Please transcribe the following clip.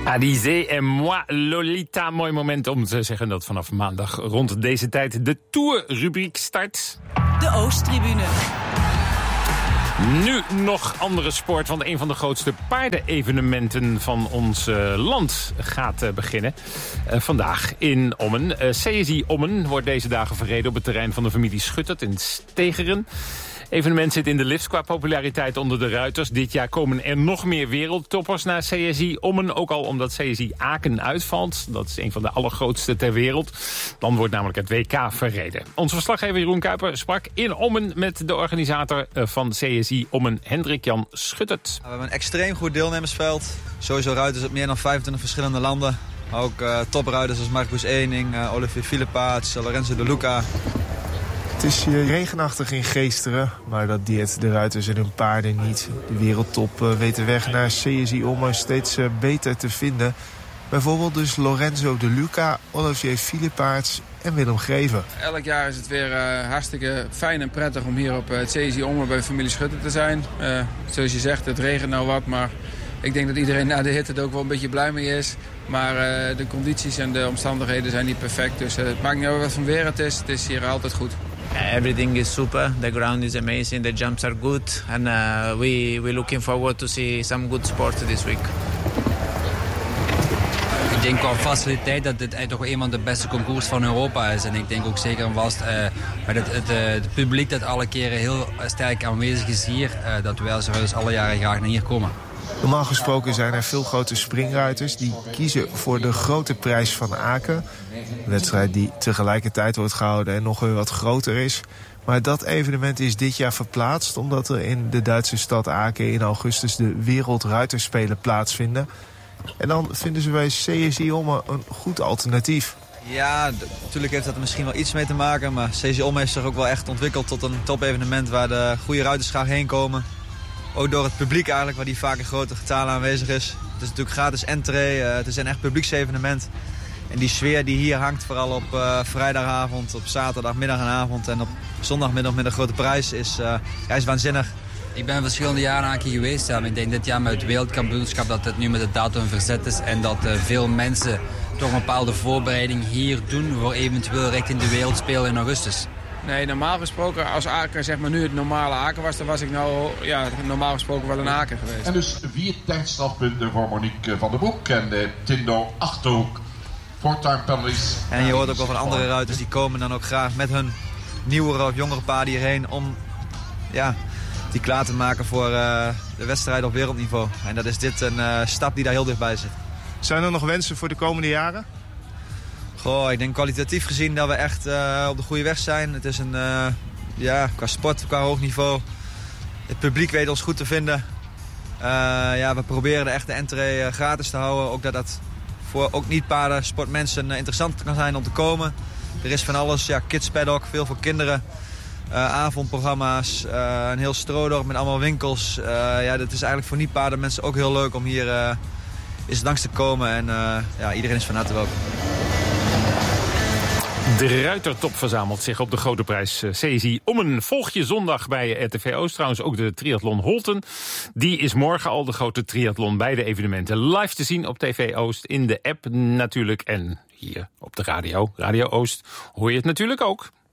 Alizé en moi, Lolita. Mooi moment om te zeggen dat vanaf maandag rond deze tijd de Tour-rubriek start. De Oosttribune. Nu nog andere sport, want een van de grootste paardenevenementen van ons land gaat beginnen. Vandaag in Ommen. CSI Ommen wordt deze dagen verreden op het terrein van de familie Schuttert in Stegeren. Evenement zit in de lift qua populariteit onder de ruiters. Dit jaar komen er nog meer wereldtoppers naar CSI Ommen. Ook al omdat CSI Aken uitvalt. Dat is een van de allergrootste ter wereld. Dan wordt namelijk het WK verreden. Onze verslaggever Jeroen Kuiper sprak in Ommen met de organisator van CSI Ommen, Hendrik-Jan Schuttert. We hebben een extreem goed deelnemersveld. Sowieso ruiters uit meer dan 25 verschillende landen. Maar ook topruiters als Marcus Ening, Olivier Filipaerts, Lorenzo de Luca. Het is regenachtig in Geesteren, maar dat dieet de ruiters en hun paarden niet. De wereldtop weet de weg naar CSI Ommen steeds beter te vinden. Bijvoorbeeld dus Lorenzo de Luca, Olivier Filipaerts en Willem Greven. Elk jaar is het weer hartstikke fijn en prettig om hier op het CSI Ommen bij familie Schuttert te zijn. Zoals je zegt, het regent nou wat, maar ik denk dat iedereen na de hitte er ook wel een beetje blij mee is. Maar de condities en de omstandigheden zijn niet perfect, dus het maakt niet uit wat voor weer het is hier altijd goed. Everything is super. The ground is amazing. The jumps are good, and we're looking forward to see some good sports this week. Ik denk qua faciliteit dat dit toch een van de beste concours van Europa is. En ik denk ook zeker en vast met het publiek dat alle keren heel sterk aanwezig is hier, dat wij als ruiters alle jaren graag naar hier komen. Normaal gesproken zijn er veel grote springruiters die kiezen voor de grote prijs van Aken. Een wedstrijd die tegelijkertijd wordt gehouden en nog weer wat groter is. Maar dat evenement is dit jaar verplaatst omdat er in de Duitse stad Aken in augustus de Wereldruiterspelen plaatsvinden. En dan vinden ze bij CSI Ommen een goed alternatief. Ja, natuurlijk heeft dat er misschien wel iets mee te maken. Maar CSI Ommen heeft zich ook wel echt ontwikkeld tot een topevenement waar de goede ruiters graag heen komen. Ook door het publiek eigenlijk, waar die vaak in grote getalen aanwezig is. Het is natuurlijk gratis entree, het is een echt publieksevenement. En die sfeer die hier hangt, vooral op vrijdagavond, op zaterdagmiddag en avond en op zondagmiddag met een grote prijs, is waanzinnig. Ik ben verschillende jaren een keer geweest. Ja, maar ik denk dit jaar met het wereldkampioenschap dat het nu met de datum verzet is. En dat veel mensen toch een bepaalde voorbereiding hier doen voor eventueel richting de wereldspelen in augustus. Nee, normaal gesproken, als Aken zeg maar nu het normale Aken was, dan was ik nou normaal gesproken wel een Aken geweest. En dus 4 tijdstrafpunten voor Monique van der Broek en Tindo Achterhoek. En je hoort ook wel van andere ruiters die komen dan ook graag met hun nieuwere of jongere paarden hierheen om die klaar te maken voor de wedstrijd op wereldniveau. En dat is dit een stap die daar heel dichtbij zit. Zijn er nog wensen voor de komende jaren? Goh, ik denk kwalitatief gezien dat we echt op de goede weg zijn. Het is qua sport, qua hoog niveau. Het publiek weet ons goed te vinden. We proberen de echte entree gratis te houden. Ook dat voor ook niet-paarden, sportmensen interessant kan zijn om te komen. Er is van alles, kids paddock, veel voor kinderen. Avondprogramma's, een heel Stroodorp met allemaal winkels. Dat is eigenlijk voor niet-paarden mensen ook heel leuk om hier eens langs te komen. En iedereen is van harte welkom. De ruitertop verzamelt zich op de grote prijs CSI Ommen. Volg je zondag bij RTV Oost. Trouwens ook de triathlon Holten. Die is morgen al de grote triathlon bij de evenementen. Live te zien op TV Oost, in de app natuurlijk. En hier op de radio, Radio Oost, hoor je het natuurlijk ook.